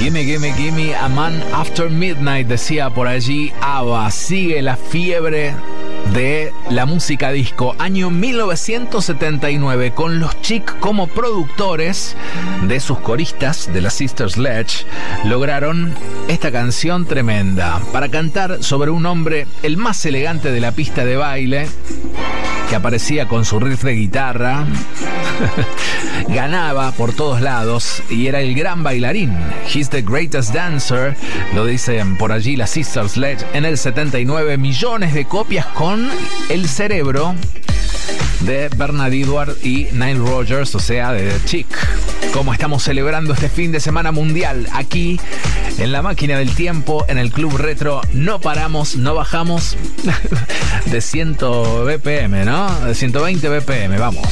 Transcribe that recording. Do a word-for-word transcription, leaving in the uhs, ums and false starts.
Gimme, gimme, gimme, a man after midnight, decía por allí ABBA. Sigue la fiebre de la música disco. Año mil novecientos setenta y nueve, con los Chic como productores de sus coristas de la Sister Sledge, lograron esta canción tremenda para cantar sobre un hombre, el más elegante de la pista de baile, que aparecía con su riff de guitarra, ganaba por todos lados y era el gran bailarín. He's the greatest dancer, lo dicen por allí la Sister Sledge. En el setenta y nueve, millones de copias con el cerebro de Bernard Edwards y Nile Rodgers, o sea, de The Chic. Como estamos celebrando este fin de semana mundial aquí en la máquina del tiempo, en el Club Retro, no paramos, no bajamos de cien B P M, ¿no? De ciento veinte B P M, vamos.